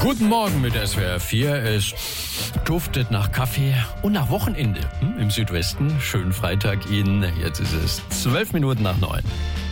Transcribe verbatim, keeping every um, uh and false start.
Guten Morgen mit S W R vier. Es duftet nach Kaffee und nach Wochenende hm, im Südwesten. Schönen Freitag Ihnen. Jetzt ist es zwölf Minuten nach neun.